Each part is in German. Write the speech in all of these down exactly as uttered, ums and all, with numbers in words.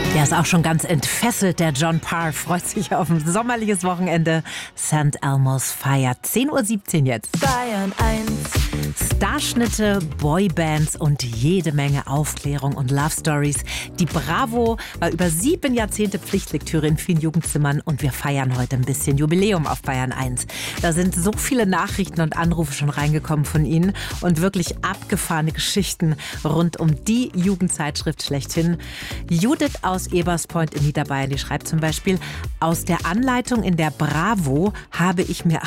Der ist auch schon ganz entfesselt, der John Parr. Freut sich auf ein sommerliches Wochenende. Sankt Elmo's feiert. zehn Uhr siebzehn jetzt. Bayern eins. Starschnitte, Boybands und jede Menge Aufklärung und Love Stories. Die Bravo war über sieben Jahrzehnte Pflichtlektüre in vielen Jugendzimmern und wir feiern heute ein bisschen Jubiläum auf Bayern eins. Da sind so viele Nachrichten und Anrufe schon reingekommen von Ihnen und wirklich abgefahrene Geschichten rund um die Jugendzeitschrift schlechthin. Judith aus Eberspoint in Niederbayern, die schreibt zum Beispiel: Aus der Anleitung in der Bravo habe ich mir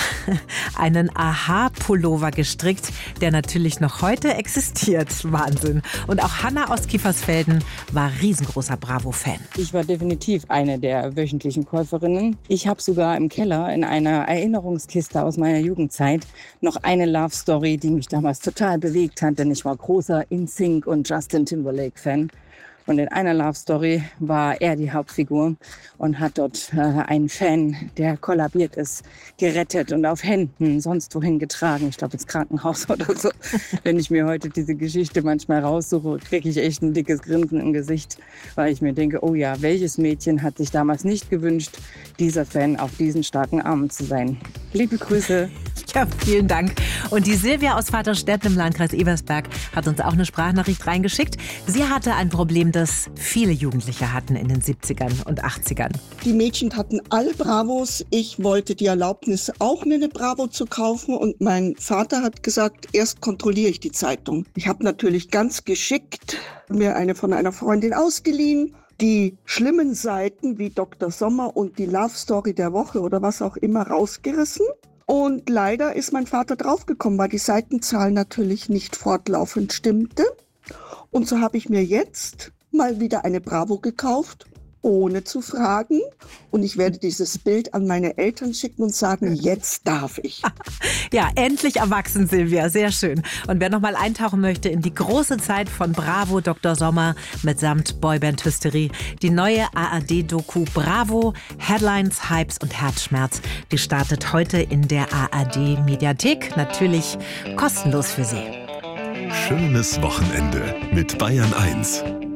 einen Aha-Pullover gestrickt, der natürlich noch heute existiert. Wahnsinn. Und auch Hanna aus Kiefersfelden war riesengroßer Bravo-Fan. Ich war definitiv eine der wöchentlichen Käuferinnen. Ich habe sogar im Keller in einer Erinnerungskiste aus meiner Jugendzeit noch eine Love-Story, die mich damals total bewegt hat, denn ich war großer In Sync und Justin Timberlake-Fan. Und in einer Love Story war er die Hauptfigur und hat dort äh, einen Fan, der kollabiert ist, gerettet und auf Händen sonst wohin getragen. Ich glaube ins Krankenhaus oder so. Wenn ich mir heute diese Geschichte manchmal raussuche, kriege ich echt ein dickes Grinsen im Gesicht, weil ich mir denke, oh ja, welches Mädchen hat sich damals nicht gewünscht, dieser Fan auf diesen starken Armen zu sein. Liebe Grüße. Ja, vielen Dank. Und die Silvia aus Vaterstetten im Landkreis Ebersberg hat uns auch eine Sprachnachricht reingeschickt. Sie hatte ein Problem, das viele Jugendliche hatten in den siebzigern und achtzigern. Die Mädchen hatten alle Bravos. Ich wollte die Erlaubnis, auch mir eine Bravo zu kaufen. Und mein Vater hat gesagt, erst kontrolliere ich die Zeitung. Ich habe natürlich ganz geschickt mir eine von einer Freundin ausgeliehen. Die schlimmen Seiten wie Doktor Sommer und die Love Story der Woche oder was auch immer rausgerissen. Und leider ist mein Vater draufgekommen, weil die Seitenzahl natürlich nicht fortlaufend stimmte. Und so habe ich mir jetzt mal wieder eine Bravo gekauft, ohne zu fragen. Und ich werde dieses Bild an meine Eltern schicken und sagen, jetzt darf ich. Ja, endlich erwachsen, Silvia. Sehr schön. Und wer noch mal eintauchen möchte in die große Zeit von Bravo, Doktor Sommer mitsamt Boyband-Hysterie, die neue A R D-Doku Bravo, Headlines, Hypes und Herzschmerz, die startet heute in der A R D-Mediathek. Natürlich kostenlos für Sie. Schönes Wochenende mit Bayern eins.